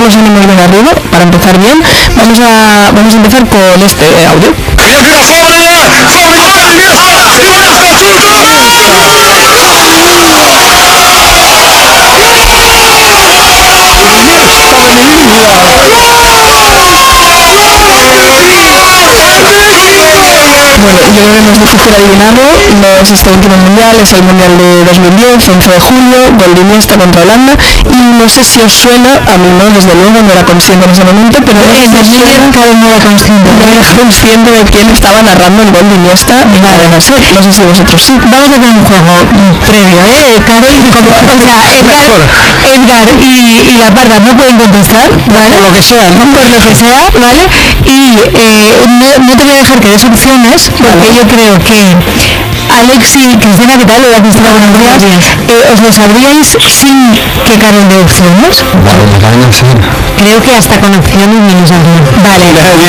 los ánimos bien arriba, para empezar bien, vamos a empezar con este audio. Bueno, yo creo que no es difícil adivinarlo, no es este último mundial, es el mundial de 2010, 11 de julio, gol de Iniesta contra Holanda, y no sé si os suena, a mí no, desde luego, no era consciente en ese momento, pero en 2010 cada uno era consciente de quién estaba narrando el gol de Iniesta, y nada, no sé si vosotros sí. Vamos a hacer un juego previo, Carol, Edgar y la Parda no pueden contestar, ¿vale? Por lo que sea, ¿no? Por lo que sea, ¿vale? Y no te voy a dejar que des opciones, porque yo creo que Alex y Cristina, ¿qué tal? Hola, Cristina, buenos días. ¿Os lo sabríais sin que Carol de opciones? Creo que hasta con opciones no lo sabría. Vale.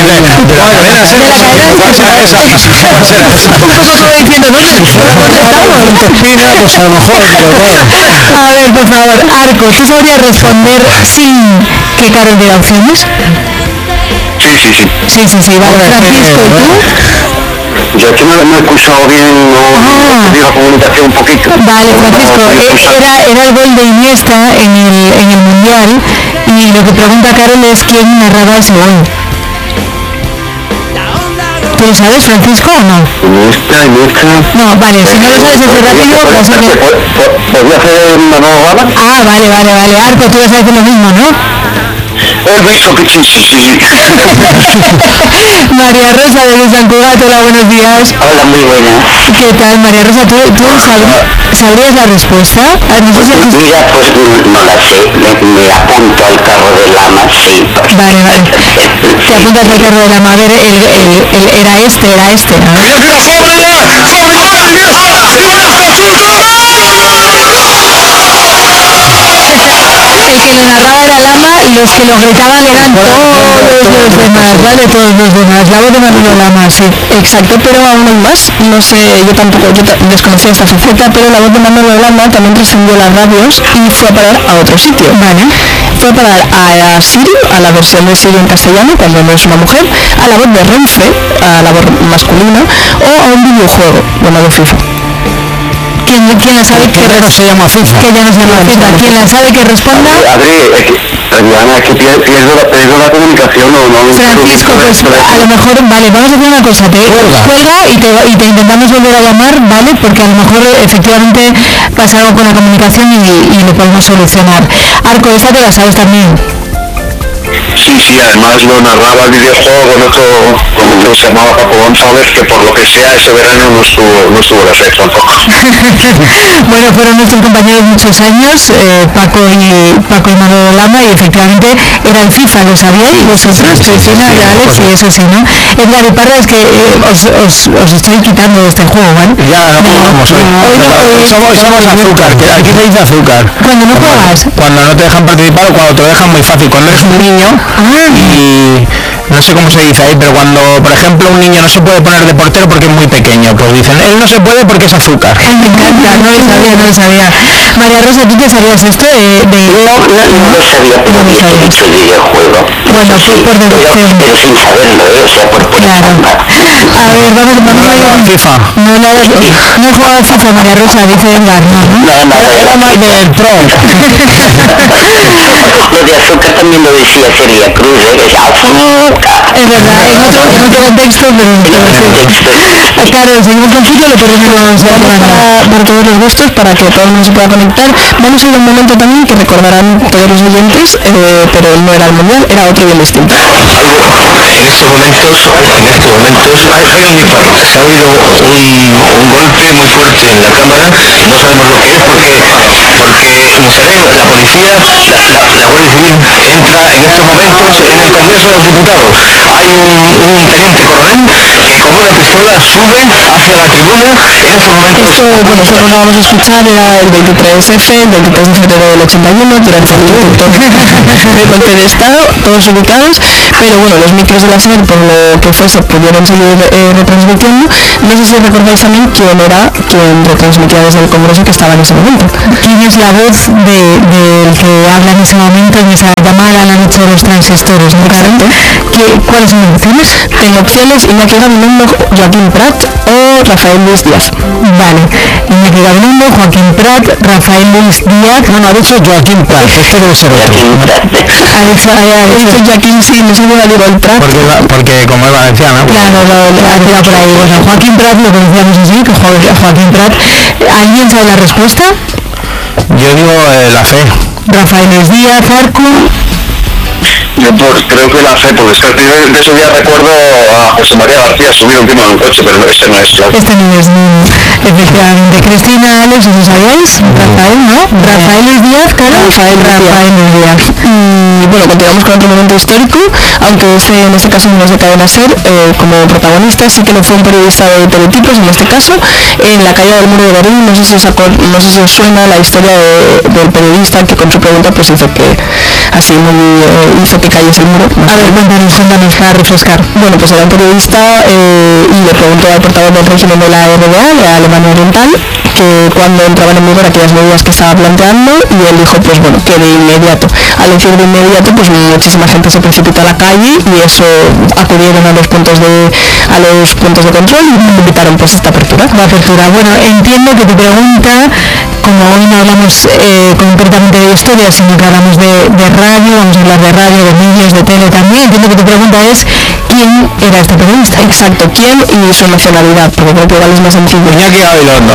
A ver, por favor, Arco, ¿tú sabrías responder sin que Carol de opciones? Sí, vale. Francisco, ¿y tú? Yo aquí no he escuchado bien, la comunicación un poquito. Vale, Francisco, era el gol de Iniesta en el Mundial, y lo que pregunta Carol es quién narraba ese gol. ¿Tú lo sabes, Francisco, o no? Iniesta. No, vale, si no lo sabes es rápido, pues... ¿Podría hacer una nueva bala? Ah, vale. Arco, tú vas a decir lo mismo, ¿no? He visto que sí. María Rosa de San Cugat, hola, buenos días. Hola, muy buenas. ¿Qué tal, María Rosa? ¿Tú sabrías la respuesta? Mira, pues no la sé, me apunto al carro de Lama, sí. Vale. Te apuntas al carro de Lama, a ver, era este, ¿no? El que lo narraba era Lama, y los que lo gritaban eran todos los demás, ¿vale? Todos los demás. La voz de Manolo Lama, sí. Exacto, pero aún más, no sé, yo desconocía esta faceta, pero la voz de Manolo Lama también trascendió las radios y fue a parar a otro sitio, ¿vale? Fue a parar a Siri, a la versión de Siri en castellano, cuando no es una mujer, a la voz de Renfe, a la voz masculina, o a un videojuego llamado FIFA. ¿Quién la sabe que se llama FIFA? Que ya no se llama FIFA. ¿Quién la sabe que responda? Adriana, es que pierdo la comunicación o no. Francisco, pues a lo mejor, vale, vamos a hacer una cosa, te cuelga y te intentamos volver a llamar, ¿vale? Porque a lo mejor efectivamente pasa algo con la comunicación y lo podemos solucionar. Arco, esta te la sabes también. Sí, además lo narraba el videojuego con otro, como se llamaba Paco González, que por lo que sea ese verano no estuvo de efecto tampoco. Bueno, fueron nuestros compañeros muchos años, Paco y Manolo Lama, y efectivamente era el FIFA, ¿lo sabíais vosotros? Cristina, Alex, y eso sí, ¿no? Edgar y Parra, es que os estoy quitando de este juego, ¿vale? Ya, no jugamos hoy. Somos azúcar, que aquí se dice azúcar. ¿Cuando no juegas? Cuando no te dejan participar o cuando te lo dejan muy fácil. Cuando eres un niño y no sé cómo se dice ahí, pero cuando, por ejemplo, un niño no se puede poner de portero porque es muy pequeño, pues dicen, él no se puede porque es azúcar. Ay, me encanta, no lo sabía. María Rosa, ¿tú te sabías esto? No lo sabía, pero había dicho el videojuego. Bueno, por deducción. Pero sin saberlo, o sea, por claro. A ver, vamos a ir con FIFA. No he jugado a FIFA, María Rosa, dice Edgar, ¿no? Era más del Pro. Lo de azúcar también lo decía Celia Cruz, que es azúcar. Es verdad, en otro contexto, pero claro, seguimos con fútbol, lo podemos para todos los gustos, para que todo el mundo se pueda conectar. Vamos a ir a un momento también que recordarán todos los oyentes, pero no era el mundial, era otro bien distinto. En estos momentos hay un disparo. Se ha oído un golpe muy fuerte en la cámara. No sabemos lo que es porque como se ve, la policía, la Guardia Civil entra en estos momentos en el Congreso de los Diputados. Hay un teniente coronel que con una pistola sube hacia la tribuna en estos momentos. Esto, bueno, solo lo vamos a escuchar, era el 23F, el 23 de febrero del 81, durante el golpe de Estado, todos ubicados, pero bueno, los micros de la SER, por lo que fuese, pudieron seguir retransmitiendo. No sé si recordáis también quién retransmitía desde el Congreso que estaba en ese momento. ¿Quién es la voz del que habla en ese momento, en esa llamada a la noche de los los transistores, ¿no? Claro. ¿Cuáles son las opciones? Tengo opciones: Iñaki Gabilondo, Joaquín Prat o Rafael Luis Díaz. Vale, Iñaki Gabilondo, Joaquín Prat, Rafael Luis Díaz. Bueno, ha dicho Joaquín Prat, este debe ser otro. Ha dicho Joaquín, sí, no sé cómo digo el Prat. Porque como es valenciano. Claro, ha tirado por ahí. Bueno, Joaquín Prat lo conocíamos así, que Joaquín Prat. ¿Alguien sabe la respuesta? Yo digo la C. Rafael Luis Díaz, Arco. Yo creo que la C, porque es que de ese día recuerdo a José María García subir un tema en un coche, pero este no es, claro. Este no es, efectivamente. Cristina, Alex, ¿os lo sabíais? Rafael, ¿no? Rafael Luis Díaz, claro. Rafael Luis Díaz. Y bueno, continuamos con otro momento histórico, aunque en este caso no es de Cadena SER, como protagonista sí que lo fue un periodista de Teletipos, en este caso, en la caída del muro de Berlín. No sé si os suena la historia del periodista que con su pregunta pues hizo que cayese el muro. A ver, cuéntanos para refrescar. Bueno, pues era un periodista y le preguntó al portavoz del régimen de la RDA, de Alemania Oriental, que cuando entraban en vigor aquellas medidas que estaba planteando, y él dijo, pues bueno, que de inmediato. Al decir de inmediato, pues muchísima gente se precipitó a la calle y eso acudieron a los puntos de control y invitaron pues esta apertura. La apertura. Bueno, entiendo que tu pregunta, como hoy no hablamos concretamente de historia, sino que hablamos de radio, vamos a hablar de radio, de medios, de tele también, entiendo que tu pregunta es ¿quién era este periodista? Exacto, ¿quién y su nacionalidad? Porque creo que igual es más sencillo. Iñaki Gabilondo.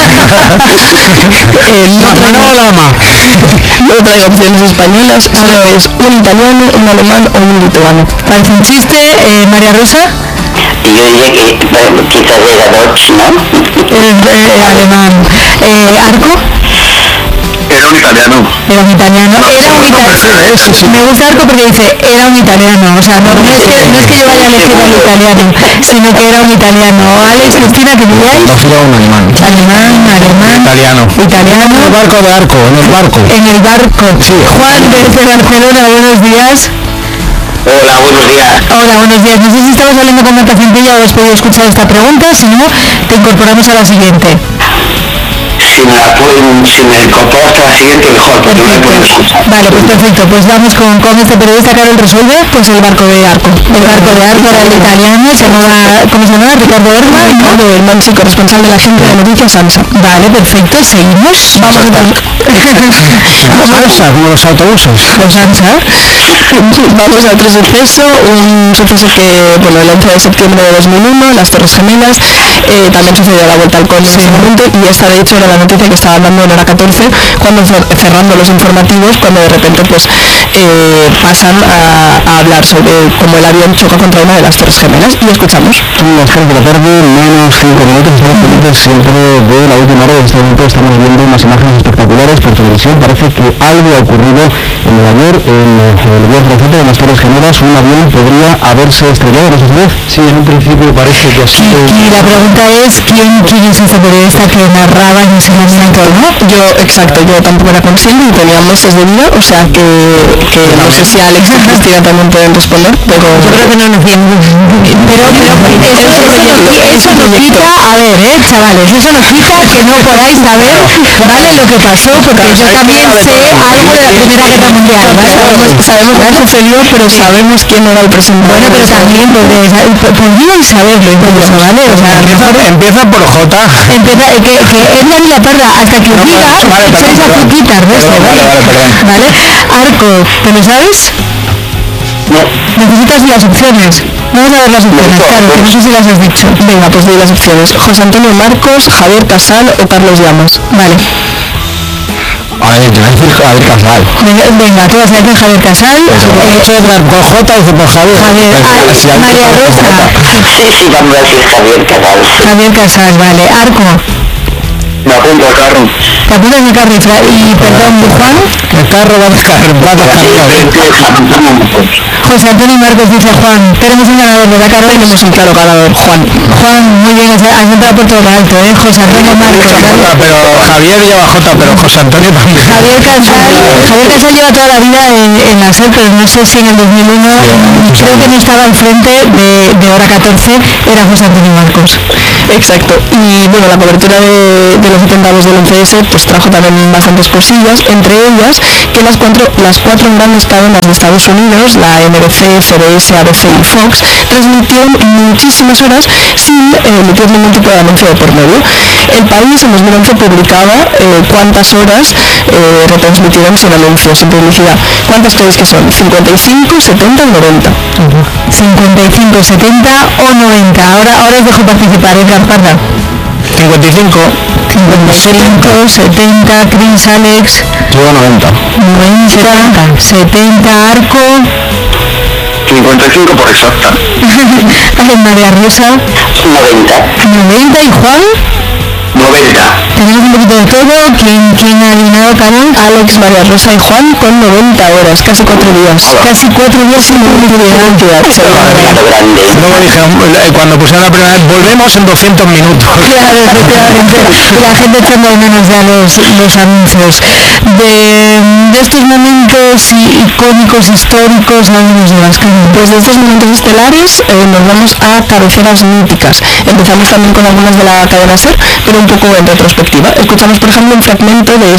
No traigo opciones españolas, solo es un italiano, un alemán o un lituano. Parece un chiste, María Rosa. Y yo diría que quizás era Dodge, ¿no? Alemán. Arco. Era un italiano. Era un italiano. Me gusta Arco porque dice, era un italiano. O sea, no es que yo vaya a elegir al italiano, sino que era un italiano. Alex, Cristina, ¿qué diríais? No, era un alemán. Alemán. Italiano. En el barco de Arco, en el barco. Sí. Juan, desde Barcelona, buenos días. Hola, buenos días. Hola, buenos días. No sé si estamos hablando con Marta Centella o has podido escuchar esta pregunta, si no, te incorporamos a la siguiente. Si me incorporo hasta la siguiente, mejor, porque no me puedo escuchar. Vale, pues perfecto. Pues vamos con este periodista. Carol resuelve, pues el barco de Arco. El barco de Arco era el italiano, ¿cómo se llama? Ricardo Herman. Ricardo Herman, sí, corresponsal de la agencia de noticias ANSA. Vale, perfecto. Seguimos. Vamos ANSA, como los autobuses. Los ANSA. Vamos a otro suceso, un suceso que, bueno, el 11 de septiembre de 2001, las Torres Gemelas, también sucedió a la vuelta al cole en ese momento, y esta de hecho era la noticia que estaba dando en hora 14, cuando cerrando los informativos, cuando de repente pues pasan a hablar sobre cómo el avión choca contra una de las Torres Gemelas, y escuchamos. Son las 3 de la tarde, menos 5 minutos, estamos pendientes siempre de la última hora. En este momento estamos viendo unas imágenes espectaculares por televisión. Parece que algo ha ocurrido en Nueva York, en el viaje reciente de las Torres Gemelas. Un avión podría haberse estrellado, ¿no es? Sí, en un principio parece que sí. Y la pregunta es, ¿quién es ese periodista que narraba en ese momento, no? Yo tampoco era consciente y tenía meses de vida, o sea que no sé si Alex y Cristina también pueden responder, pero yo creo que no nos entiendo. Pero eso nos quita, a ver, chavales, eso nos quita que no podáis saber, ¿vale? Lo que pasó, porque yo también sé algo de la Primera Guerra Mundial, ¿vale? Sabemos qué sucedió, pero sabemos quién era el presidente. Bueno, pero también podríais saberlo incluso, ¿vale? O sea, empieza por J. Empieza, que Edgar y la Parda, hasta que os diga, sois azuquitas de esto, ¿vale? Vale, Arco, ¿te lo sabes? No. Necesitas las opciones. Vamos a ver las opciones, claro, que no sé si las has dicho. Venga, pues doy las opciones. José Antonio Marcos, Javier Casal o Carlos Llamas. Vale. A ver, yo voy a decir Javier Casal. Venga, tú vas a decir Javier Casal. Edgar por J o por Javier. María Rosa. Sí, vamos a decir Javier Casal. Javier Casal, vale. Arco. Me apunto al carro. ¿Te apuntas el carro? Y perdón, Juan. El carro va a descargar. José Antonio Marcos, dice Juan. Tenemos un ganador, ¿verdad, Carlos? Tenemos un claro ganador, Juan. Juan, muy bien, has entrado por todo lo alto, José Antonio Marcos. Pero Javier lleva J, pero José Antonio también. Javier Casal lleva toda la vida en la SER, pero no sé si en el 2001 creo que no estaba al frente de hora 14, era José Antonio Marcos. Exacto, y bueno, la cobertura de los atentados del 11S pues trajo también bastantes cosillas, entre ellas que las cuatro grandes cadenas de Estados Unidos, la NBC, CBS, ABC y Fox, transmitieron muchísimas horas sin emitir ningún tipo de anuncio de por medio. El País en 2011 publicaba cuántas horas retransmitieron sin anuncios, sin publicidad. ¿Cuántas creéis que son? ¿55, 70 o 90? 55, 70 o 90. Ahora os dejo participar, Edgar Parda. 55. 55, 70, Chris, Alex. Yo 90. 90, 70, Arco. 55 por exacta. María Rosa. 90 y Juan. 90. Tenemos un poquito de todo. ¿Quién ha adivinado, Carol? Alex, María Rosa y Juan con 90 horas, casi 4 días. Casi 4 días sin publicidad. Luego dijeron, cuando pusieron la primera vez, volvemos en 200 minutos. Claro, efectivamente. La gente echando de menos ya los anuncios. De estos momentos icónicos, históricos, no nos llevas, Carol. Pues de estos momentos estelares nos vamos a cabeceras míticas. Empezamos también con algunas de la cadena SER, pero un poco en retrospectiva. Escuchamos, por ejemplo, un fragmento de